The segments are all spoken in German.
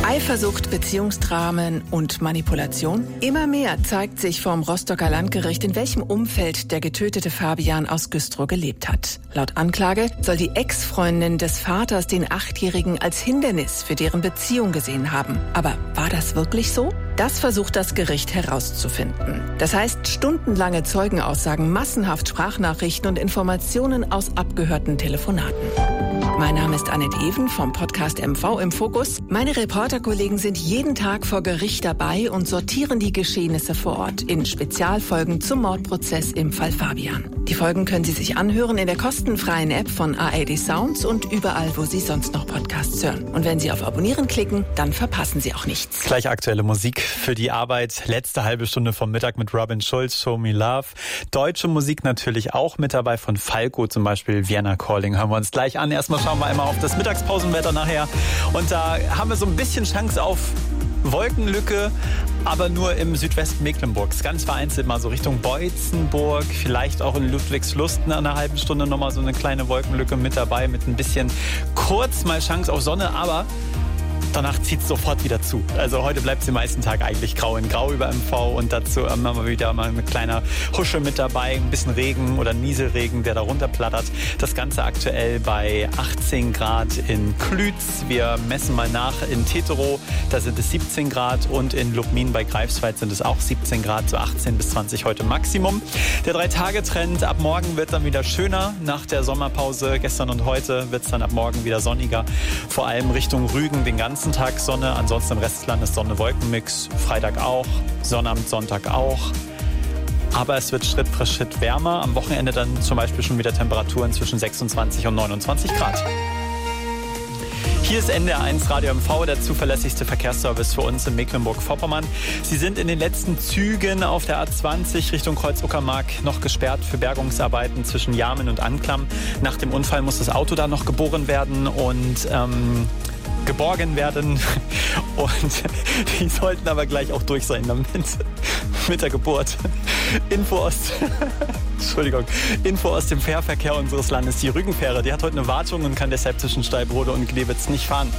Eifersucht, Beziehungsdramen und Manipulation? Immer mehr zeigt sich vom Rostocker Landgericht, in welchem Umfeld der getötete Fabian aus Güstrow gelebt hat. Laut Anklage soll die Ex-Freundin des Vaters den 8-Jährigen als Hindernis für deren Beziehung gesehen haben. Aber war das wirklich so? Das versucht das Gericht herauszufinden. Das heißt, stundenlange Zeugenaussagen, massenhaft Sprachnachrichten und Informationen aus abgehörten Telefonaten. Mein Name ist Annette Even vom Podcast MV im Fokus. Meine Reporterkollegen sind jeden Tag vor Gericht dabei und sortieren die Geschehnisse vor Ort in Spezialfolgen zum Mordprozess im Fall Fabian. Die Folgen können Sie sich anhören in der kostenfreien App von ARD Sounds und überall, wo Sie sonst noch Podcasts hören. Und wenn Sie auf Abonnieren klicken, dann verpassen Sie auch nichts. Gleich aktuelle Musik für die Arbeit. Letzte halbe Stunde vom Mittag mit Robin Schulz, Show Me Love. Deutsche Musik natürlich auch mit dabei, von Falco zum Beispiel, Vienna Calling. Hören wir uns gleich an. Erstmal schauen wir einmal auf das Mittagspausenwetter nachher. Und da haben wir so ein bisschen Chance auf Wolkenlücke, aber nur im Südwesten Mecklenburgs. Ganz vereinzelt mal so Richtung Boitzenburg, vielleicht auch in Ludwigslust in einer halben Stunde nochmal so eine kleine Wolkenlücke mit dabei, mit ein bisschen kurz mal Chance auf Sonne, aber danach zieht es sofort wieder zu. Also heute bleibt es den meisten Tag eigentlich grau in grau über MV und dazu haben wir wieder mal eine kleine Husche mit dabei, ein bisschen Regen oder Nieselregen, der da runterplattert. Das Ganze aktuell bei 18 Grad in Klütz. Wir messen mal nach in Teterow, da sind es 17 Grad und in Lubmin bei Greifswald sind es auch 17 Grad, so 18 bis 20 heute Maximum. Der 3-Tage-Trend, ab morgen wird dann wieder schöner nach der Sommerpause. Gestern und heute wird es dann ab morgen wieder sonniger, vor allem Richtung Rügen den ganzen Tag Sonne, ansonsten im Rest des Landes Sonne-Wolken-Mix. Freitag auch, Sonnabend, Sonntag auch. Aber es wird Schritt für Schritt wärmer. Am Wochenende dann zum Beispiel schon wieder Temperaturen zwischen 26 und 29 Grad. Hier ist NDR1 Radio MV, der zuverlässigste Verkehrsservice für uns in Mecklenburg-Vorpommern. Sie sind in den letzten Zügen auf der A20 Richtung Kreuz-Uckermark noch gesperrt für Bergungsarbeiten zwischen Jarmen und Anklam. Nach dem Unfall muss das Auto da noch geborgen werden und geborgen werden und die sollten aber gleich auch durch sein damit mit der Geburt. Info aus dem Fährverkehr unseres Landes. Die Rügenfähre, die hat heute eine Wartung und kann deshalb zwischen Steibrode und Gnewitz nicht fahren.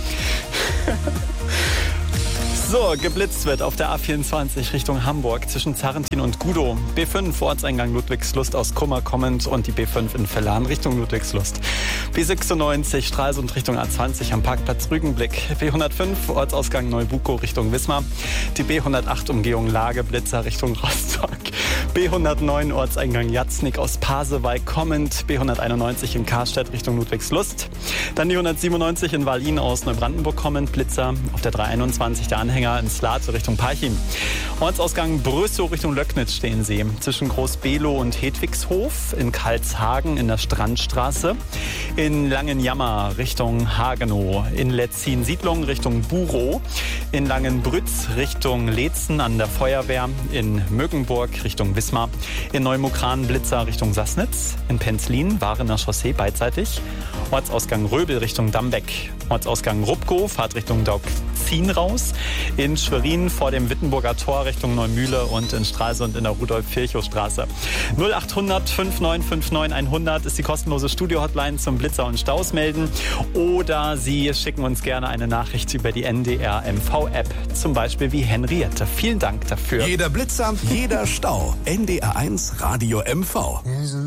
So, geblitzt wird auf der A24 Richtung Hamburg zwischen Zarrentin und Gudow. B5 Ortseingang Ludwigslust aus Kummer kommend und die B5 in Vellan Richtung Ludwigslust. B96 Stralsund Richtung A20 am Parkplatz Rügenblick. B105 Ortsausgang Neubukow Richtung Wismar. Die B108 Umgehung Lageblitzer Richtung Rostock. B109 Ortseingang Jatznik aus Pasewalk kommend. B191 in Karstedt Richtung Ludwigslust. Dann die 197 in Wallin aus Neubrandenburg kommend. Blitzer auf der 321 der Anhänger in Slate Richtung Parchim. Ortsausgang Brösow Richtung Löcknitz stehen Sie. Zwischen Groß-Below und Hedwigshof. In Karlshagen in der Strandstraße. In Langenjammer Richtung Hagenow. In Letzin-Siedlung Richtung Burow. In Langenbrütz Richtung Leetzen an der Feuerwehr. In Mögenburg Richtung Wismar. In Neumukran Blitzer Richtung Sassnitz. In Penzlin Warener Chaussee beidseitig. Ortsausgang Röbel Richtung Dambeck. Ortsausgang Rupkow, Fahrt Richtung Daugzin raus. In Schwerin vor dem Wittenburger Tor Richtung Neumühle und in Stralsund in der Rudolf-Virchow-Straße. 0800 5959 100 ist die kostenlose Studio-Hotline zum Blitzer und Staus melden. Oder Sie schicken uns gerne eine Nachricht über die NDR MV-App, zum Beispiel wie Henriette. Vielen Dank dafür. Jeder Blitzer, jeder Stau. NDR1 Radio MV.